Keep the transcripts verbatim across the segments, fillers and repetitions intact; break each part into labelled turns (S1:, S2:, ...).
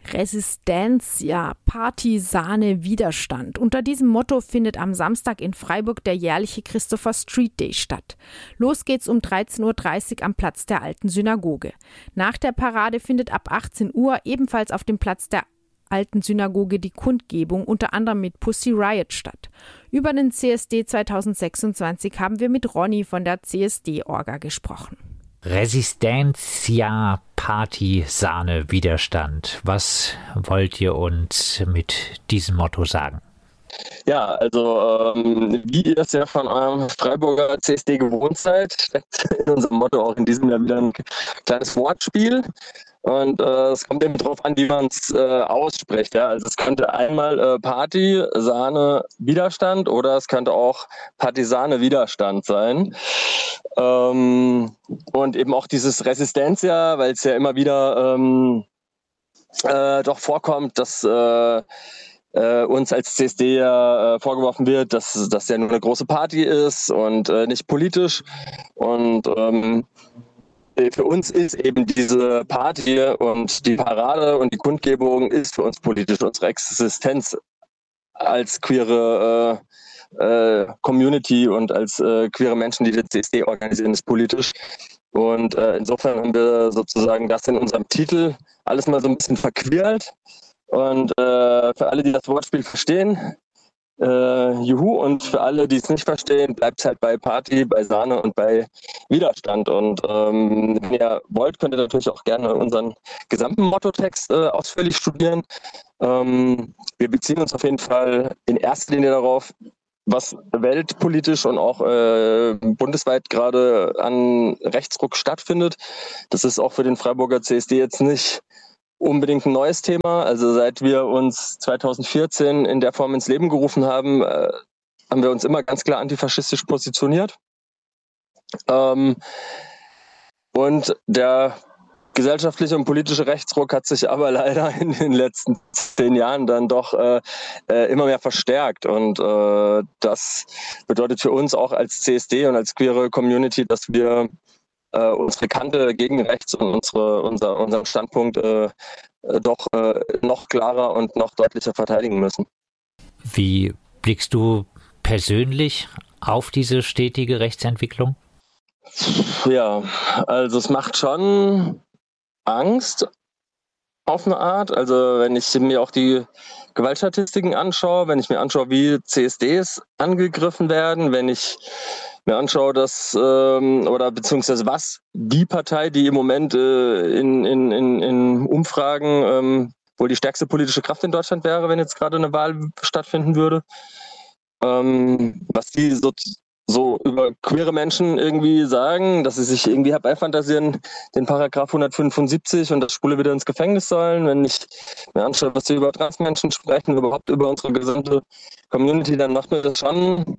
S1: Resistencia, Party, Sahne, Widerstand. Unter diesem Motto findet am Samstag in Freiburg der jährliche Christopher Street Day statt. Los geht's um dreizehn Uhr dreißig am Platz der Alten Synagoge. Nach der Parade findet ab achtzehn Uhr ebenfalls auf dem Platz der Alten Synagoge die Kundgebung, unter anderem mit Pussy Riot statt. Über den C S D zweitausendsechsundzwanzig haben wir mit Ronny von der C S D-Orga gesprochen.
S2: Resistencia, Party, Sahne, Widerstand. Was wollt ihr uns mit diesem Motto sagen?
S3: Ja, also ähm, wie ihr es ja von eurem Freiburger C S D gewohnt seid, steckt in unserem Motto auch in diesem Jahr wieder ein kleines Wortspiel. Und äh, es kommt eben drauf an, wie man es äh, ausspricht. Ja? Also es könnte einmal äh, Party, Sahne, Widerstand oder es könnte auch Partisane, Widerstand sein. Ähm, und eben auch dieses Resistencia, weil es ja immer wieder ähm, äh, doch vorkommt, dass äh, äh, uns als C S D ja äh, vorgeworfen wird, dass das ja nur eine große Party ist und äh, nicht politisch. Und ähm, für uns ist eben diese Party und die Parade und die Kundgebung ist für uns politisch. Unsere Existenz als queere äh, äh, Community und als äh, queere Menschen, die den C S D organisieren, ist politisch. Und äh, insofern haben wir sozusagen das in unserem Titel alles mal so ein bisschen verquirlt. Und äh, für alle, die das Wortspiel verstehen, Äh, juhu, und für alle, die es nicht verstehen, bleibt es halt bei Party, bei Sahne und bei Widerstand. Und ähm, wenn ihr wollt, könnt ihr natürlich auch gerne unseren gesamten Mottotext äh, ausführlich studieren. Ähm, wir beziehen uns auf jeden Fall in erster Linie darauf, was weltpolitisch und auch äh, bundesweit gerade an Rechtsruck stattfindet. Das ist auch für den Freiburger C S D jetzt nicht unbedingt ein neues Thema. Also seit wir uns zweitausendvierzehn in der Form ins Leben gerufen haben, äh, haben wir uns immer ganz klar antifaschistisch positioniert. Ähm, und der gesellschaftliche und politische Rechtsruck hat sich aber leider in den letzten zehn Jahren dann doch äh, äh, immer mehr verstärkt. Und äh, das bedeutet für uns auch als C S D und als queere Community, dass wir Uh, unsere Kante gegen rechts und unsere, unser, unseren Standpunkt uh, doch uh, noch klarer und noch deutlicher verteidigen müssen.
S2: Wie blickst du persönlich auf diese stetige Rechtsentwicklung?
S3: Ja, also es macht schon Angst auf eine Art. Also wenn ich mir auch die Gewaltstatistiken anschaue, wenn ich mir anschaue, wie C S Ds angegriffen werden, wenn ich mir anschaue, dass ähm, oder beziehungsweise was die Partei, die im Moment äh, in, in, in, in Umfragen ähm, wohl die stärkste politische Kraft in Deutschland wäre, wenn jetzt gerade eine Wahl stattfinden würde, ähm, was die so, so über queere Menschen irgendwie sagen, dass sie sich irgendwie herbeifantasieren, den Paragraph hundertfünfundsiebzig und das Schwule wieder ins Gefängnis sollen. Wenn ich mir anschaue, was sie über Transmenschen sprechen, überhaupt über unsere gesamte Community, dann macht mir das schon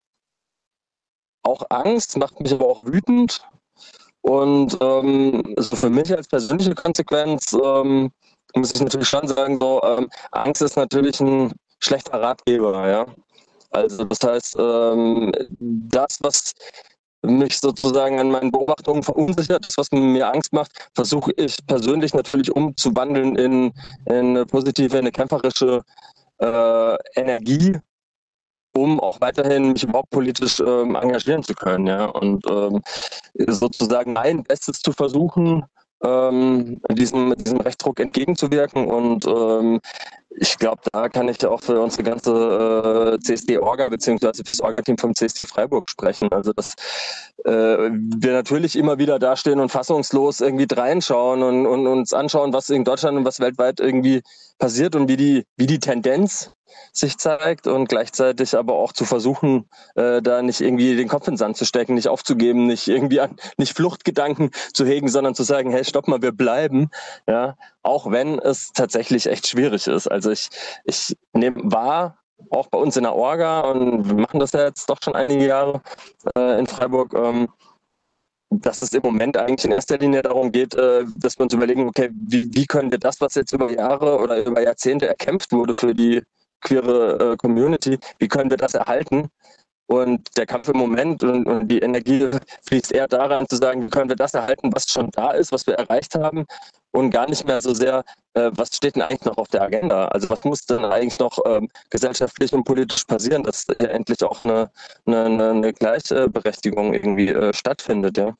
S3: auch Angst, macht mich aber auch wütend. Und ähm, also für mich als persönliche Konsequenz ähm, muss ich natürlich schon sagen, so ähm, Angst ist natürlich ein schlechter Ratgeber, ja. Also das heißt, ähm, das, was mich sozusagen an meinen Beobachtungen verunsichert, das, was mir Angst macht, versuche ich persönlich natürlich umzuwandeln in, in eine positive, eine kämpferische äh, Energie, um auch weiterhin mich überhaupt politisch ähm, engagieren zu können, ja, und ähm, sozusagen mein Bestes zu versuchen, ähm, diesem, diesem Rechtsruck entgegenzuwirken. Und ähm, ich glaube, da kann ich ja auch für unsere ganze äh, C S D-Orga beziehungsweise für das Orga-Team vom C S D Freiburg sprechen. Also dass äh, wir natürlich immer wieder dastehen und fassungslos irgendwie reinschauen und, und uns anschauen, was in Deutschland und was weltweit irgendwie passiert und wie die, wie die Tendenz sich zeigt, und gleichzeitig aber auch zu versuchen, äh, da nicht irgendwie den Kopf in den Sand zu stecken, nicht aufzugeben, nicht irgendwie an, nicht Fluchtgedanken zu hegen, sondern zu sagen, hey, stopp mal, wir bleiben, ja, auch wenn es tatsächlich echt schwierig ist. Also ich, ich nehme wahr, auch bei uns in der Orga, und wir machen das ja jetzt doch schon einige Jahre äh, in Freiburg, ähm, dass es im Moment eigentlich in erster Linie darum geht, äh, dass wir uns überlegen, okay, wie, wie können wir das, was jetzt über Jahre oder über Jahrzehnte erkämpft wurde für die queere äh, Community, wie können wir das erhalten? Und der Kampf im Moment und, und die Energie fließt eher daran zu sagen, wie können wir das erhalten, was schon da ist, was wir erreicht haben, und gar nicht mehr so sehr äh, was steht denn eigentlich noch auf der Agenda? Also was muss denn eigentlich noch ähm, gesellschaftlich und politisch passieren, dass hier endlich auch eine, eine, eine Gleichberechtigung irgendwie äh, stattfindet, ja?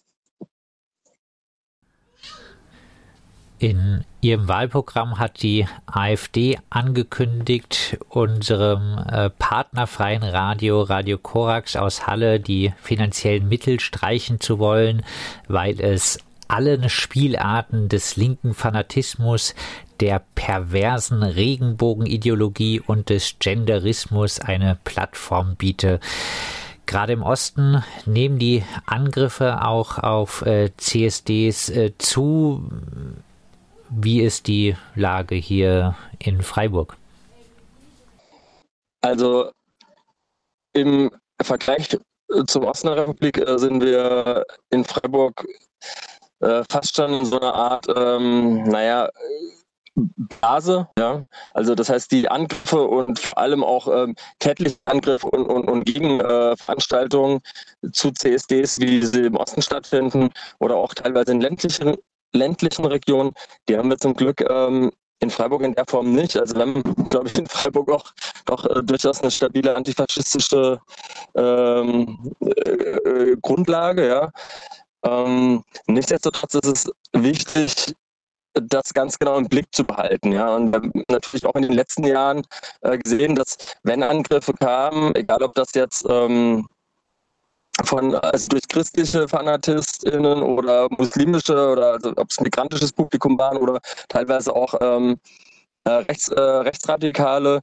S2: In ihrem Wahlprogramm hat die AfD angekündigt, unserem äh, partnerfreien Radio, Radio Korax aus Halle, die finanziellen Mittel streichen zu wollen, weil es allen Spielarten des linken Fanatismus, der perversen Regenbogenideologie und des Genderismus eine Plattform biete. Gerade im Osten nehmen die Angriffe auch auf äh, C S Ds äh, zu. Wie ist die Lage hier in Freiburg?
S3: Also im Vergleich zum Osten der Republik äh, sind wir in Freiburg äh, fast schon in so einer Art, ähm, naja, Blase, ja. Also das heißt, die Angriffe und vor allem auch ähm, tätliche Angriffe und, und, und Gegenveranstaltungen äh, zu C S Ds, wie sie im Osten stattfinden oder auch teilweise in ländlichen ländlichen Regionen, die haben wir zum Glück ähm, in Freiburg in der Form nicht. Also wir haben, glaube ich, in Freiburg auch, auch äh, durchaus eine stabile antifaschistische ähm, äh, Grundlage. Ja. Ähm, nichtsdestotrotz ist es wichtig, das ganz genau im Blick zu behalten. Ja. Und wir haben natürlich auch in den letzten Jahren äh, gesehen, dass wenn Angriffe kamen, egal ob das jetzt ähm, von, also durch christliche FanatistInnen oder muslimische oder also ob es migrantisches Publikum waren oder teilweise auch ähm, äh, Rechts, äh, Rechtsradikale.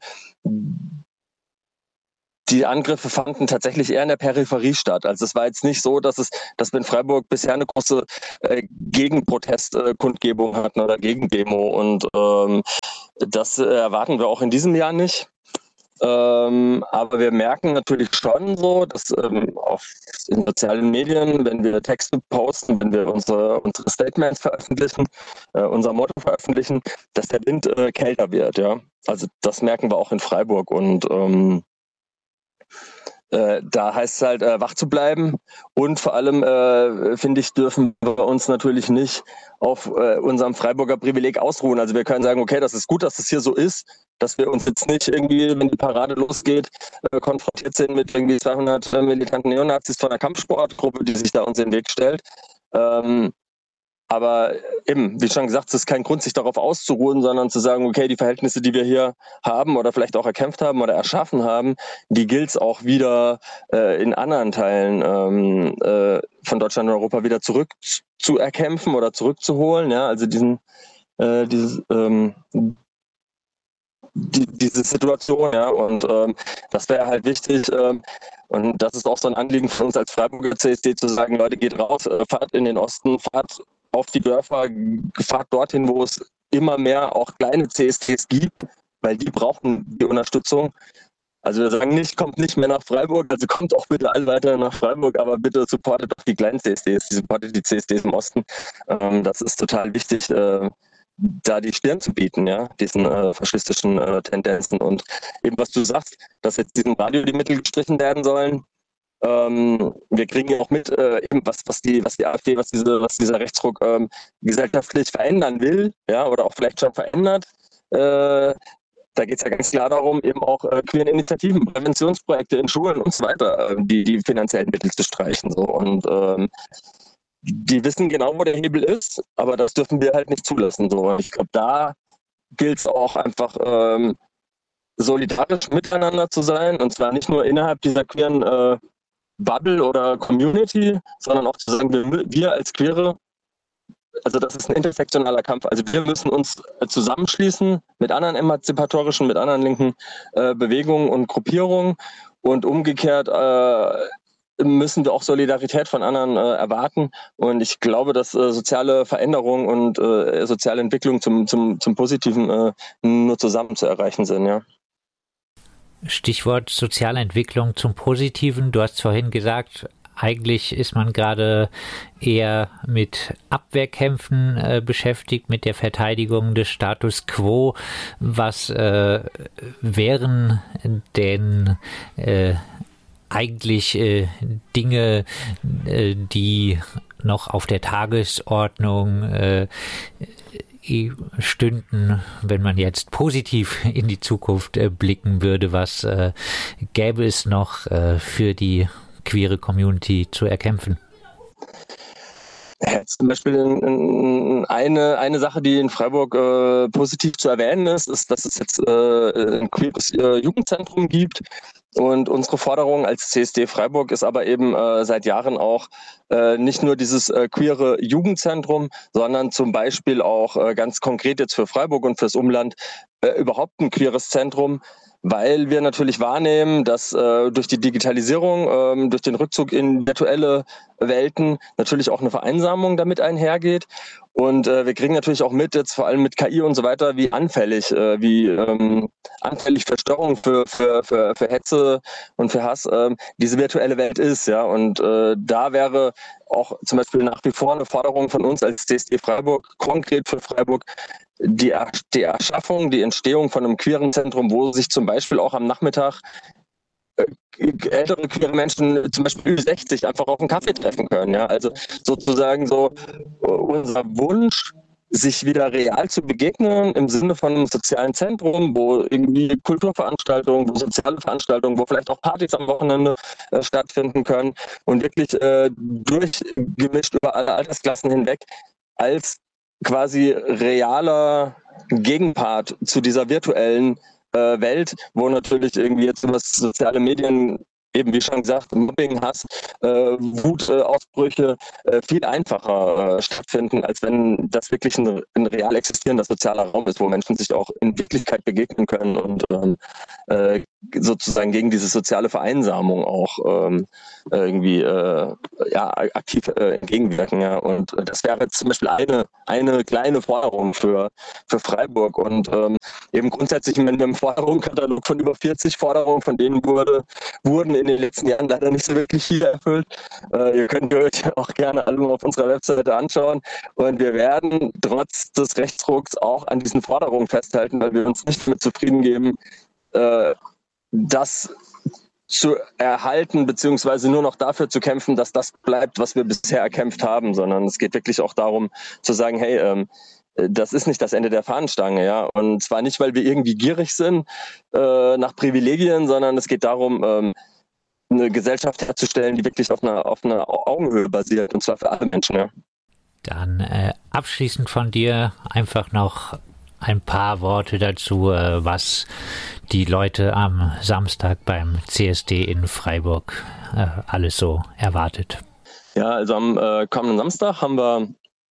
S3: Die Angriffe fanden tatsächlich eher in der Peripherie statt. Also es war jetzt nicht so, dass es, dass wir in Freiburg bisher eine große äh, Gegenprotestkundgebung äh, hatten oder Gegendemo. Und ähm, das äh, erwarten wir auch in diesem Jahr nicht. Ähm, aber wir merken natürlich schon so, dass ähm, auf in sozialen Medien, wenn wir Texte posten, wenn wir unsere, unsere Statements veröffentlichen, äh, unser Motto veröffentlichen, dass der Wind äh, kälter wird. Ja, also das merken wir auch in Freiburg und ähm, äh, da heißt es halt, äh, wach zu bleiben und vor allem, äh, finde ich, dürfen wir uns natürlich nicht auf äh, unserem Freiburger Privileg ausruhen. Also wir können sagen, okay, das ist gut, dass es hier so ist, dass wir uns jetzt nicht irgendwie, wenn die Parade losgeht, äh, konfrontiert sind mit irgendwie zweihundert militanten Neonazis von einer Kampfsportgruppe, die sich da uns in den Weg stellt. Ähm, aber eben, wie schon gesagt, es ist kein Grund, sich darauf auszuruhen, sondern zu sagen, okay, die Verhältnisse, die wir hier haben oder vielleicht auch erkämpft haben oder erschaffen haben, die gilt es auch wieder äh, in anderen Teilen ähm, äh, von Deutschland und Europa wieder zurück zu erkämpfen oder zurückzuholen. Ja, also diesen, äh, dieses, ähm, Die, diese Situation, ja, und ähm, das wäre halt wichtig ähm, und das ist auch so ein Anliegen von uns als Freiburger C S D zu sagen, Leute, geht raus, äh, fahrt in den Osten, fahrt auf die Dörfer, fahrt dorthin, wo es immer mehr auch kleine C S Ds gibt, weil die brauchen die Unterstützung. Also wir sagen nicht, kommt nicht mehr nach Freiburg, also kommt auch bitte alle weiter nach Freiburg, aber bitte supportet doch die kleinen C S Ds, supportet die C S Ds im Osten. Ähm, das ist total wichtig, äh, da die Stirn zu bieten, ja, diesen äh, faschistischen äh, Tendenzen. Und eben was du sagst, dass jetzt diesem Radio die Mittel gestrichen werden sollen. Ähm, wir kriegen ja auch mit, äh, eben was, was die, was die AfD, was diese, was dieser Rechtsruck ähm, gesellschaftlich verändern will, ja, oder auch vielleicht schon verändert. Äh, da geht es ja ganz klar darum, eben auch äh, queeren Initiativen, Präventionsprojekte in Schulen und so weiter, äh, die, die finanziellen Mittel zu streichen. So. Und ähm, die wissen genau, wo der Hebel ist, aber das dürfen wir halt nicht zulassen. So. Ich glaube, da gilt es auch einfach ähm, solidarisch miteinander zu sein, und zwar nicht nur innerhalb dieser queeren äh, Bubble oder Community, sondern auch zu sagen, wir, wir als Queere, also das ist ein intersektionaler Kampf, also wir müssen uns zusammenschließen mit anderen emanzipatorischen, mit anderen linken äh, Bewegungen und Gruppierungen, und umgekehrt äh, müssen wir auch Solidarität von anderen äh, erwarten, und ich glaube, dass äh, soziale Veränderung und äh, soziale Entwicklung zum, zum, zum Positiven äh, nur zusammen zu erreichen sind, ja.
S2: Stichwort soziale Entwicklung zum Positiven. Du hast vorhin gesagt, eigentlich ist man gerade eher mit Abwehrkämpfen äh, beschäftigt, mit der Verteidigung des Status quo. Was äh, wären denn äh, eigentlich äh, Dinge, äh, die noch auf der Tagesordnung äh, stünden, wenn man jetzt positiv in die Zukunft äh, blicken würde, was äh, gäbe es noch äh, für die queere Community zu erkämpfen?
S3: Ja, zum Beispiel eine, eine Sache, die in Freiburg äh, positiv zu erwähnen ist, ist, dass es jetzt äh, ein queeres äh, Jugendzentrum gibt. Und unsere Forderung als C S D Freiburg ist aber eben äh, seit Jahren auch äh, nicht nur dieses äh, queere Jugendzentrum, sondern zum Beispiel auch äh, ganz konkret jetzt für Freiburg und fürs Umland äh, überhaupt ein queeres Zentrum, weil wir natürlich wahrnehmen, dass äh, durch die Digitalisierung, ähm, durch den Rückzug in virtuelle Welten natürlich auch eine Vereinsamung damit einhergeht. Und äh, wir kriegen natürlich auch mit, jetzt vor allem mit K I und so weiter, wie anfällig, äh, wie ähm, anfällig für Störung, für, für, für, für Hetze und für Hass ähm, diese virtuelle Welt ist. Ja. Und äh, da wäre auch zum Beispiel nach wie vor eine Forderung von uns als C S D Freiburg, konkret für Freiburg, die, die Erschaffung, die Entstehung von einem queeren Zentrum, wo sich zum Beispiel auch am Nachmittag ältere queere Menschen, zum Beispiel Ü sechzig, einfach auf einen Kaffee treffen können. Ja? Also sozusagen so unser Wunsch, sich wieder real zu begegnen im Sinne von einem sozialen Zentrum, wo irgendwie Kulturveranstaltungen, wo soziale Veranstaltungen, wo vielleicht auch Partys am Wochenende äh, stattfinden können und wirklich äh, durchgemischt über alle Altersklassen hinweg als quasi realer Gegenpart zu dieser virtuellen äh, Welt, wo natürlich irgendwie jetzt über soziale Medien, eben wie schon gesagt, Mobbing, Hass, äh, Wutausbrüche äh, viel einfacher äh, stattfinden, als wenn das wirklich ein, ein real existierender sozialer Raum ist, wo Menschen sich auch in Wirklichkeit begegnen können und ähm, äh, sozusagen gegen diese soziale Vereinsamung auch ähm, irgendwie äh, ja, aktiv äh, entgegenwirken. Ja. Und das wäre jetzt zum Beispiel eine, eine kleine Forderung für, für Freiburg. Und ähm, eben grundsätzlich mit einem Forderungskatalog von über vierzig Forderungen, von denen wurde, wurden in den letzten Jahren leider nicht so wirklich viele erfüllt. Äh, ihr könnt euch auch gerne alle auf unserer Webseite anschauen. Und wir werden trotz des Rechtsrucks auch an diesen Forderungen festhalten, weil wir uns nicht damit zufrieden geben, äh, das zu erhalten, beziehungsweise nur noch dafür zu kämpfen, dass das bleibt, was wir bisher erkämpft haben, sondern es geht wirklich auch darum zu sagen, hey, ähm, das ist nicht das Ende der Fahnenstange, ja. Und zwar nicht, weil wir irgendwie gierig sind äh, nach Privilegien, sondern es geht darum, ähm, eine Gesellschaft herzustellen, die wirklich auf einer, auf einer Augenhöhe basiert, und zwar für alle Menschen, ja.
S2: Dann äh, abschließend von dir einfach noch ein paar Worte dazu, äh, was die Leute am Samstag beim C S D in Freiburg äh, alles so erwartet.
S3: Ja, also am äh, kommenden Samstag haben wir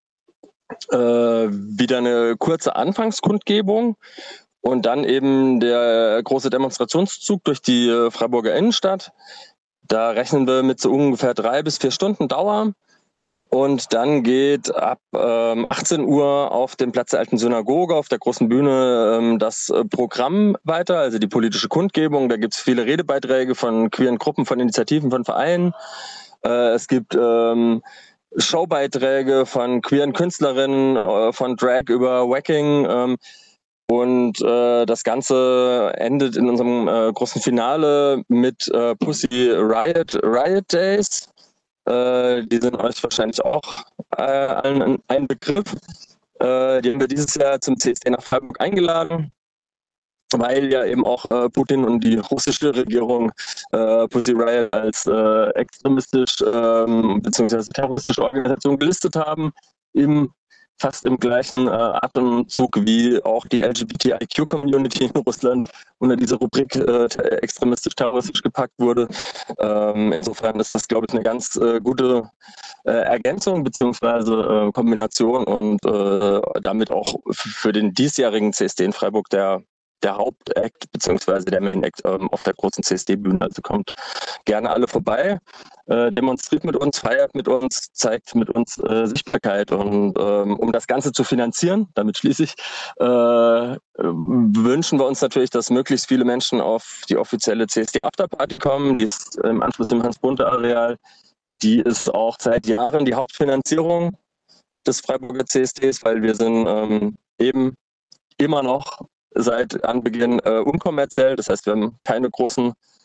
S3: äh, wieder eine kurze Anfangskundgebung und dann eben der große Demonstrationszug durch die äh, Freiburger Innenstadt. Da rechnen wir mit so ungefähr drei bis vier Stunden Dauer. Und dann geht ab ähm, achtzehn Uhr auf dem Platz der Alten Synagoge, auf der großen Bühne, ähm, das äh, Programm weiter, also die politische Kundgebung. Da gibt es viele Redebeiträge von queeren Gruppen, von Initiativen, von Vereinen. Äh, es gibt ähm, Showbeiträge von queeren Künstlerinnen, äh, von Drag über Wacking. Ähm, und äh, das Ganze endet in unserem äh, großen Finale mit äh, Pussy Riot, Riot Days. Die sind euch wahrscheinlich auch äh, allen ein Begriff. Äh, die haben wir dieses Jahr zum C S D nach Freiburg eingeladen, weil ja eben auch äh, Putin und die russische Regierung äh, Pussy Riot als äh, extremistisch ähm, bzw. terroristische Organisation gelistet haben, im fast im gleichen äh, Atemzug wie auch die L G B T I Q-Community in Russland unter diese Rubrik äh, extremistisch-terroristisch gepackt wurde. Ähm, insofern ist das, glaube ich, eine ganz äh, gute äh, Ergänzung bzw. Äh, Kombination und äh, damit auch für den diesjährigen C S D in Freiburg der der Hauptakt bzw. der Main-Act ähm, auf der großen C S D-Bühne. Also kommt gerne alle vorbei, äh, demonstriert mit uns, feiert mit uns, zeigt mit uns äh, Sichtbarkeit. Und ähm, um das Ganze zu finanzieren, damit schließe ich, äh, wünschen wir uns natürlich, dass möglichst viele Menschen auf die offizielle C S D-Afterparty kommen. Die ist im Anschluss im Hans-Bunte-Areal. Die ist auch seit Jahren die Hauptfinanzierung des Freiburger C S Ds, weil wir sind ähm, eben immer noch seit Anbeginn äh, unkommerziell. Das heißt, wir haben keine großen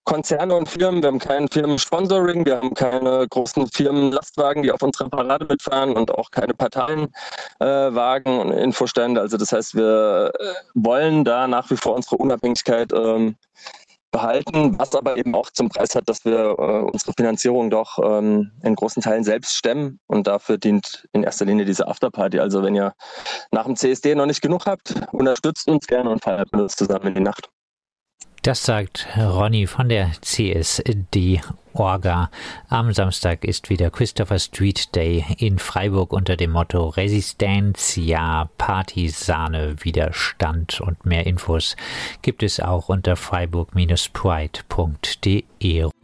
S3: Konzerne und Firmen, wir haben kein Firmen-Sponsoring, wir haben keine großen Firmen-Lastwagen, die auf unserer Parade mitfahren und auch keine Parteienwagen äh, und Infostände. Also das heißt, wir äh, wollen da nach wie vor unsere Unabhängigkeit ähm, behalten, was aber eben auch zum Preis hat, dass wir äh, unsere Finanzierung doch ähm, in großen Teilen selbst stemmen, und dafür dient in erster Linie diese Afterparty. Also wenn ihr nach dem C S D noch nicht genug habt, unterstützt uns gerne und feiert mit uns zusammen in die Nacht.
S2: Das sagt Ronny von der C S D-Orga. Am Samstag ist wieder Christopher Street Day in Freiburg unter dem Motto Resistencia, Partisane, Widerstand. Und mehr Infos gibt es auch unter freiburg Bindestrich pride Punkt de.